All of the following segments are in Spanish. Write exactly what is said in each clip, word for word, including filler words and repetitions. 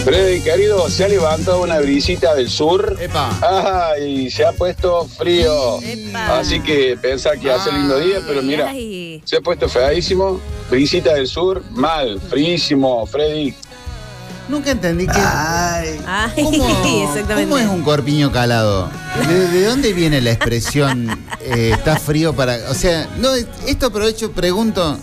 Freddy, querido, se ha levantado una brisita del sur. Epa. Ah, y se ha puesto frío. Epa. Así que pensaba que hace lindo día, pero mira, Ay. se ha puesto feísimo. Brisita del sur, mal, fríísimo, Freddy. Nunca entendí que... Ay. Ay, ¿Cómo, exactamente. ¿Cómo es un corpiño calado? ¿De, de dónde viene la expresión eh, está frío para...? O sea, no, esto aprovecho, pregunto...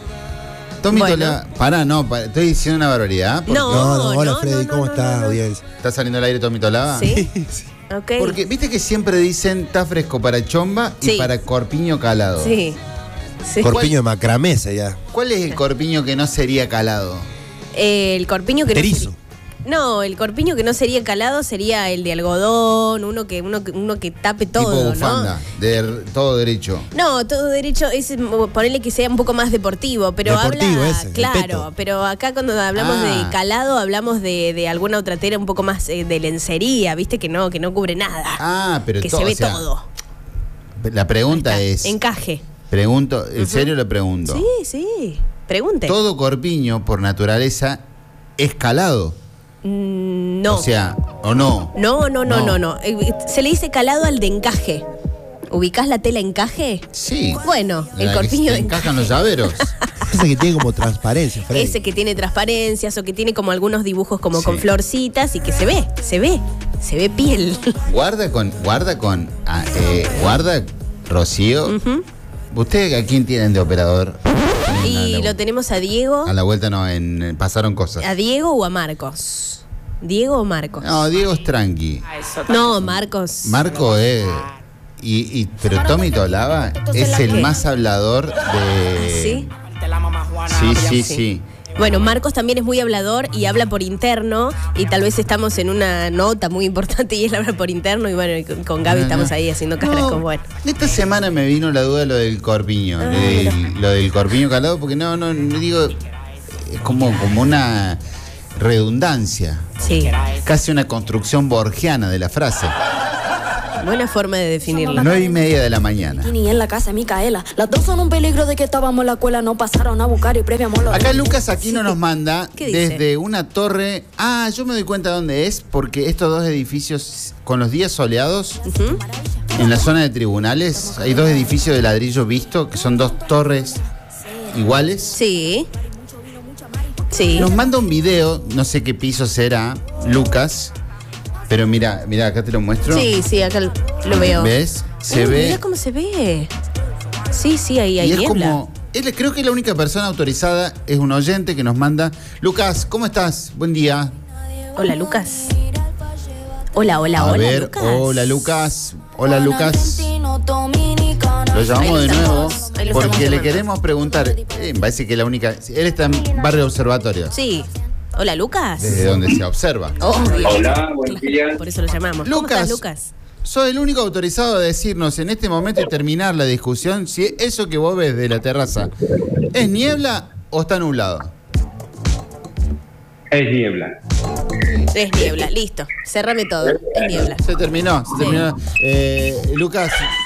Tommy Bueno. Tola... Pará, no, pará, estoy diciendo una barbaridad. porque- No. No, no, hola no, Freddy, no, ¿cómo no, estás, no, no. audiencia? ¿Está saliendo al aire Tommy Tolaba? ¿Sí? Ok. Porque viste que siempre dicen está fresco para chomba y Sí. para corpiño calado. Sí. Sí. Corpiño de macramesa ya. ¿Cuál es el corpiño que no sería calado? Eh, el corpiño que no Erizo. sería- No, el corpiño que no sería calado sería el de algodón, uno que uno, que- uno que tape todo, tipo bufanda, ¿no? de r- todo derecho. No, todo derecho es mm, ponerle que sea un poco más deportivo, pero Deportivo habla, ese, el claro, peto. pero acá cuando hablamos Ah. de calado hablamos de, de alguna otra tela un poco más eh, de lencería, viste que no, que no cubre nada, Ah, pero que to- se ve o sea, todo. La pregunta Ahí es, está, encaje. pregunto, en serio le pregunto. Sí, sí. Pregunte. Todo corpiño por naturaleza es calado. Mm, no. O sea, ¿o no? no, no, no, No. no, no. Eh, Se le dice calado al de encaje. ¿Ubicás la tela encaje? Sí. Bueno, el La que corpiño se de encajan los llaveros. Ese que tiene como transparencia, Freddy. Ese que tiene transparencias o que tiene como algunos dibujos como Sí. con florcitas y que se ve, se ve, se ve piel. Guarda con, guarda con, ah, eh, guarda, Rocío. ¿Usted a quién tienen de operador? A Y la- lo tenemos a Diego, A la vuelta no, en, en pasaron cosas. a Diego o a Marcos. ¿Diego o Marcos? No, Diego es tranqui. No, Marcos. Marco es. Y, y- pero Tommy Tolaba es el ¿Qué? más hablador de. ¿Sí? Sí, sí, Sí. sí. Bueno, Marcos también es muy hablador y habla por interno y tal vez estamos en una nota muy importante y él habla por interno y bueno, y con- con Gaby No, estamos no. ahí haciendo caras No, como bueno. Esta semana me vino la duda de lo del corpiño, Ah, del- lo del corpiño calado, porque no, no, no digo, es como, como una redundancia, Sí, casi una construcción borgiana de la frase. buena forma de definirlo. Nueve y media de la mañana. Ni en la casa de Micaela. Las dos son un peligro de que estábamos en la escuela. No pasaron a buscar y previamos los. Acá Lucas Aquino nos manda ¿Qué dice? desde una torre. Ah, yo me doy cuenta dónde es, porque estos dos edificios con los días soleados Ujú. en la zona de tribunales hay dos edificios de ladrillo visto que son dos torres iguales. Sí. Sí. Nos manda un video, no sé qué piso será, Lucas, pero mira, mira, acá te lo muestro. Sí, sí, acá lo lo veo. ¿Ves? Se Uy, ve. Mira cómo se ve. Sí, sí, ahí hay Y es niebla. como. él- creo que la única persona autorizada es un oyente que nos manda. Lucas, ¿cómo estás? Buen día. Hola, Lucas. Hola, hola, A hola, ver, Lucas. hola Lucas. Hola Lucas. Lo Ahí llamamos lo de nuevo estamos- ahí lo porque estamos le llamando. queremos preguntar. Eh, me parece que la única. Él está en Barrio Observatorio, Sí. Hola, Lucas. desde donde se observa. Obvio. Hola, buen Claro, día. por eso lo llamamos. ¿Cómo Lucas. estás, Lucas? Soy el único autorizado a decirnos en este momento y terminar la discusión si eso que vos ves de la terraza es niebla o está nublado. Es niebla. Es niebla, listo. Cerrame todo. Es niebla. Se terminó, se Sí. terminó. Eh, Lucas,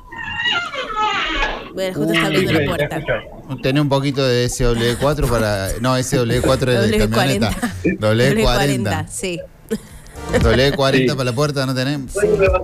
Bueno, justo está abriendo la puerta. tenés un poquito de S W cuatro para. No, S W cuatro es de W camioneta. cuarenta. W cuarenta. sí. W cuarenta Sí. para la puerta no tenemos.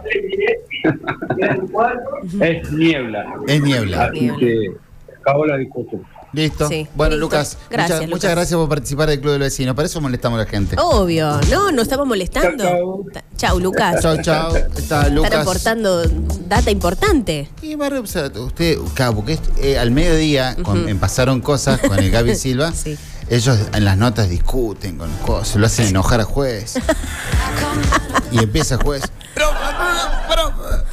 Es niebla. Es niebla. Así Niebla. que acabó la discusión. Listo. Sí, Bueno, listo. Lucas, Gracias, muchas, Lucas. muchas gracias por participar del Club del Vecino. Para eso molestamos a la gente. Obvio. No, no estamos molestando. Chau, chau. Ta- Chau, Lucas. Chao, chao. Está Están Lucas. aportando data importante. Y Barrio Observatorio, usted, claro, porque es- eh, al mediodía con- Ujú. en pasaron cosas con el Gaby Silva. Sí. Ellos en las notas discuten con cosas, lo hacen enojar a juez. Y empieza el juez. Pero, pero,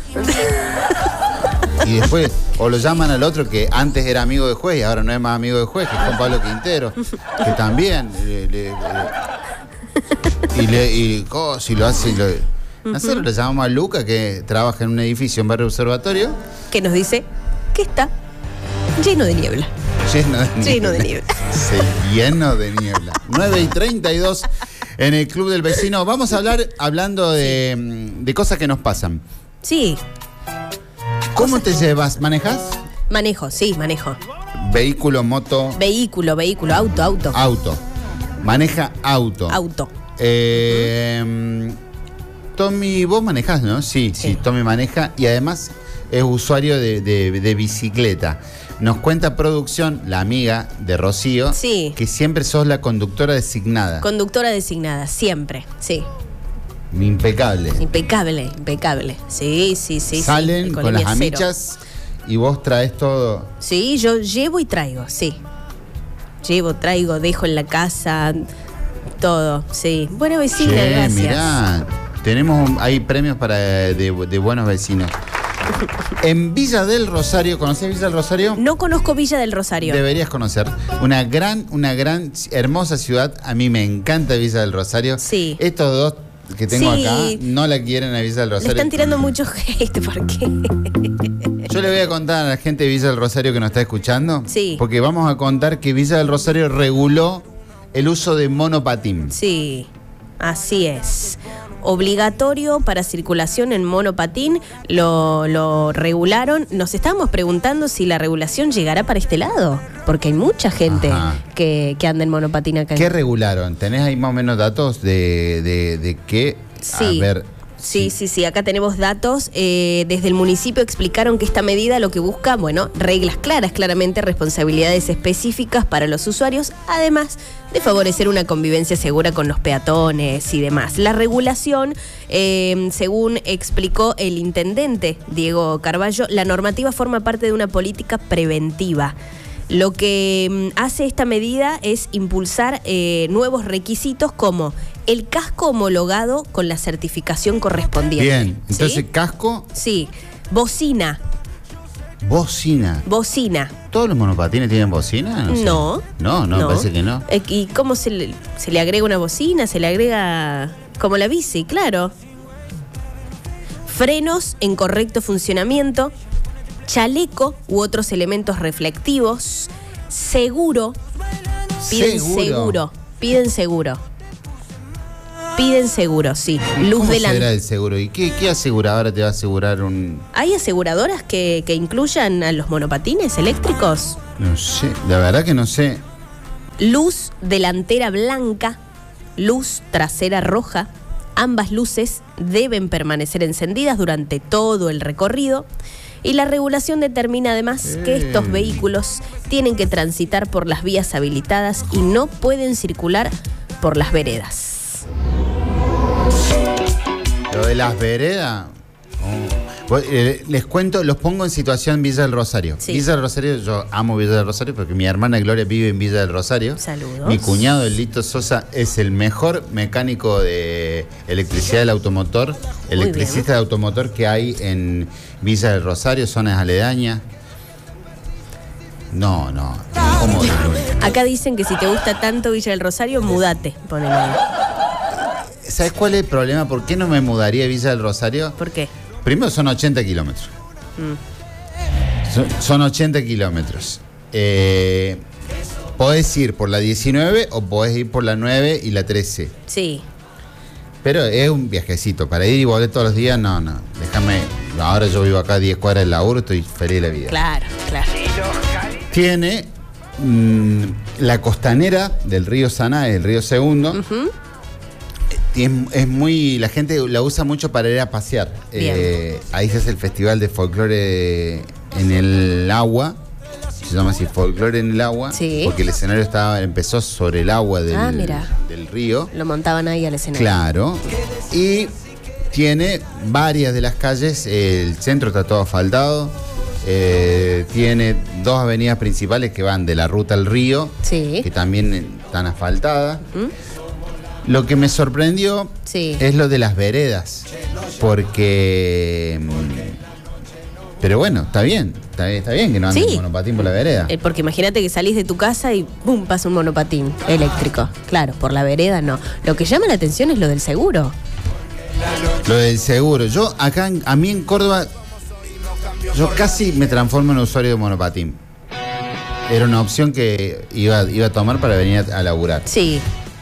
pero. Y después, o lo llaman al otro que antes era amigo del juez y ahora no es más amigo del juez, que es Juan Pablo Quintero, que también le, le- le- y le y, cos, y lo hace. y lo- Nosotros le llamamos a Luca, que trabaja en un edificio en Barrio Observatorio, Que nos dice que está lleno de niebla. lleno de niebla. Lleno de niebla. Sí, lleno de niebla. nueve y treinta y dos en el Club del Vecino. Vamos a hablar hablando de, mm, de cosas que nos pasan. Sí. ¿Cómo te llevas? ¿Manejas? Manejo, sí, manejo. Vehículo, moto, Vehículo, vehículo, auto, auto. auto. Maneja auto. Auto. Eh, Tommy, vos manejás, ¿no? Sí, sí, Sí. Tommy maneja y además es usuario de, de- de bicicleta. Nos cuenta producción, la amiga de Rocío, Sí. que siempre sos la conductora designada. Conductora designada, siempre, sí. Impecable. Impecable, impecable. Sí, sí, sí. Salen sí. con las Economía cero. amichas y vos traes todo. Sí, yo llevo y traigo, sí. Llevo, traigo, dejo en la casa, todo, sí. Buena vecina, Che, gracias. mirá, tenemos un- hay premios para de, de buenos vecinos. En Villa del Rosario, ¿conocés Villa del Rosario? No conozco Villa del Rosario. Deberías conocer. Una gran, una gran, hermosa ciudad. A mí me encanta Villa del Rosario. Sí. Estos dos que tengo Sí. acá no la quieren a Villa del Le Rosario. están tirando mucho hate, ¿por qué? Yo le voy a contar a la gente de Villa del Rosario que nos está escuchando. Sí. Porque vamos a contar que Villa del Rosario reguló el uso de monopatín. Sí, así es. Obligatorio para circulación en monopatín, lo, lo regularon. Nos estábamos preguntando si la regulación llegará para este lado, porque hay mucha gente Ajá. que, que anda en monopatín acá. ¿Qué regularon? ¿Tenés ahí más o menos datos de, de, de qué? Sí. A ver. Sí, sí, sí, acá tenemos datos. Eh, desde el municipio explicaron que esta medida lo que busca, bueno, reglas claras, claramente responsabilidades específicas para los usuarios, además de favorecer una convivencia segura con los peatones y demás. La regulación, eh, según explicó el intendente Diego Carballo, la normativa forma parte de una política preventiva. Lo que mm, hace esta medida es impulsar eh, nuevos requisitos como el casco homologado con la certificación correspondiente. Bien, entonces ¿Sí? casco, Sí, bocina, bocina. bocina. ¿Todos los monopatines tienen bocina? sé. No. No, no, parece que no. Eh, ¿Y cómo se le, se le agrega una bocina? Se le agrega como la bici, claro. Frenos en correcto funcionamiento, chaleco u otros elementos reflectivos, seguro. Piden seguro. Piden seguro. Piden seguro, sí. Luz ¿Cómo será delante. el seguro? ¿Y qué, qué aseguradora te va a asegurar un...? ¿Hay aseguradoras que, que incluyan a los monopatines eléctricos? No sé, la verdad que no sé. Luz delantera blanca, luz trasera roja. Ambas luces deben permanecer encendidas durante todo el recorrido. Y la regulación determina además que estos Eh. vehículos tienen que transitar por las vías habilitadas y no pueden circular por las veredas. Lo de las veredas... oh. Voy- eh, Les cuento, los pongo en situación Villa del Rosario. Sí. Villa del Rosario, yo amo Villa del Rosario porque mi hermana Gloria vive en Villa del Rosario. Saludos. Mi cuñado, el Lito Sosa, es el mejor mecánico de electricidad del automotor, electricista bien. de automotor que hay en Villa del Rosario, zonas aledañas. No, no, ¿cómo? Acá dicen que si te gusta tanto Villa del Rosario, mudate, ponen ahí. ¿Sabes cuál es el problema? ¿Por qué no me mudaría a Villa del Rosario? ¿Por qué? Primero son ochenta kilómetros. Son, son ochenta kilómetros. Eh, podés ir por la diecinueve o podés ir por la nueve y la trece. Sí. Pero es un viajecito. Para ir y volver todos los días, no, no. Déjame. Ahora yo vivo acá a diez cuadras del laburo, estoy feliz de la vida. Claro, claro. Tiene mm, la costanera del río Saná, el río Segundo. Ujú. Es, es muy, la gente la usa mucho para ir a pasear. Bien. Eh, ahí se hace el festival de folclore en el agua. Se llama así, folclore en el agua. Sí. Porque el escenario estaba, empezó sobre el agua del, Ah, mira. del río. Lo montaban ahí al escenario. Claro. Y tiene varias de las calles. El centro está todo asfaltado. Eh, tiene dos avenidas principales que van de la ruta al río. Sí. Que también están asfaltadas. ¿Mm? Lo que me sorprendió Sí. es lo de las veredas, porque... mm, Pero bueno, está bien, está bien, está bien que no ande Sí. un monopatín por la vereda. Eh, Porque imagínate que salís de tu casa y ¡pum! Pasa un monopatín eléctrico. Claro, por la vereda no. Lo que llama la atención es lo del seguro. Lo del seguro. Yo acá, en- a mí en Córdoba, yo casi me transformo en usuario de monopatín. Era una opción que iba, iba a tomar para venir a, a laburar. Sí.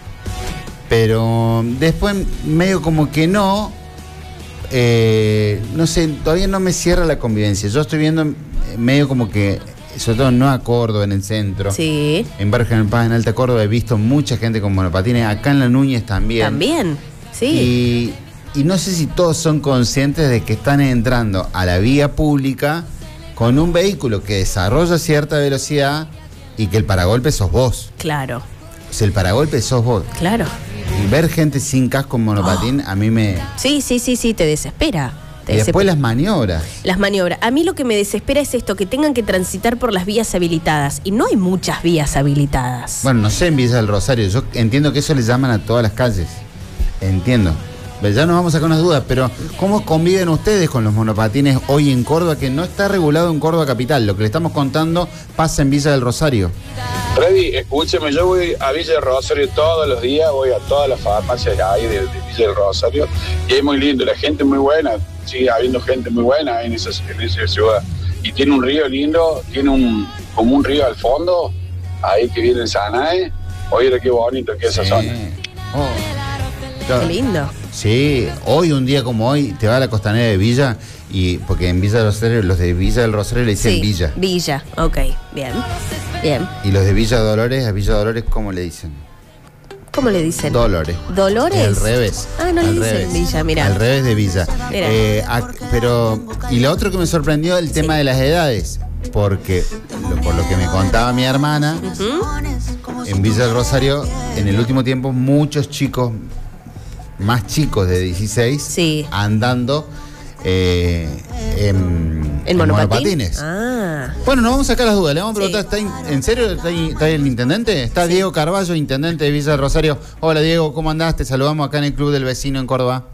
Pero después medio como que no, eh, no sé, todavía no me cierra la convivencia. Yo estoy viendo medio como que sobre todo en Nueva Córdoba, en el centro. Sí. En Barrio General Paz, en Alta Córdoba, he visto mucha gente con monopatines. Acá en La Núñez también. También, sí. Y, y no sé si todos son conscientes de que están entrando a la vía pública con un vehículo que desarrolla cierta velocidad y que el paragolpe sos vos. Claro. O sea, el paragolpe sos vos. Claro. Y ver gente sin casco en monopatín, oh. a mí me... Sí, sí, sí, sí, te desespera. Te y después desespera. las maniobras. Las maniobras. A mí lo que me desespera es esto, que tengan que transitar por las vías habilitadas. Y no hay muchas vías habilitadas. Bueno, no sé en Villa del Rosario. Yo entiendo que eso le llaman a todas las calles. Entiendo. Ya nos vamos a sacar unas dudas, pero ¿cómo conviven ustedes con los monopatines hoy en Córdoba, que no está regulado en Córdoba capital? Lo que le estamos contando pasa en Villa del Rosario. Freddy, escúcheme, yo voy a Villa del Rosario todos los días, voy a todas las farmacias ahí de, de Villa del Rosario, y es muy lindo, la gente es muy buena, sigue habiendo gente muy buena en esa, en esa ciudad. Y tiene un río lindo, tiene un como un río al fondo, ahí que viene en Sanae. Oye, qué bonito que es esa Sí. zona. Oh. Qué lindo. Sí, hoy, un día como hoy, te va a la costanera de Villa, y porque en Villa del Rosario, los de Villa del Rosario le dicen Sí, Villa. Villa, ok, bien. Bien. Y los de Villa Dolores, a Villa Dolores, ¿cómo le dicen? ¿Cómo le dicen? Dolores. ¿Dolores? Al revés. Ah, no le Al dicen revés. Villa, mirá. Al revés de Villa. Mirá. Eh, ac- pero, y lo otro que me sorprendió, el tema Sí. de las edades. Porque, lo- por lo que me contaba mi hermana, ¿Mm? en Villa del Rosario, en el último tiempo, muchos chicos, más chicos de dieciséis, Sí. andando eh, en, ¿En monopatín? monopatines. Ah. Bueno, nos vamos a sacar las dudas. Le vamos a preguntar, Sí. ¿está in- ¿en serio está, in- está el intendente? Está Sí. Diego Carballo, intendente de Villa del Rosario. Hola Diego, ¿cómo andás? Te saludamos acá en el Club del Vecino en Córdoba.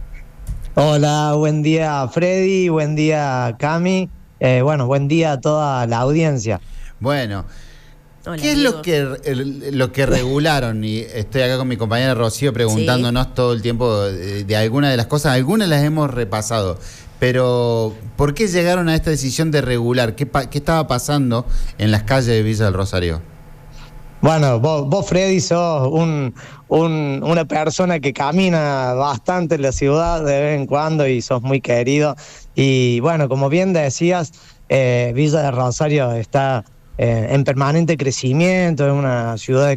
Hola, buen día Freddy, buen día Cami, eh, bueno, buen día a toda la audiencia. Bueno, Hola, ¿qué es Diego. lo que, el- lo que regularon? Y estoy acá con mi compañera Rocío preguntándonos todo el tiempo de, de algunas de las cosas. Algunas las hemos repasado. Pero, ¿por qué llegaron a esta decisión de regular? ¿Qué, pa- qué estaba pasando en las calles de Villa del Rosario? Bueno, vos, vos Freddy sos un, un- una persona que camina bastante en la ciudad de vez en cuando y sos muy querido. Y bueno, como bien decías, eh, Villa del Rosario está eh, en permanente crecimiento, es una ciudad de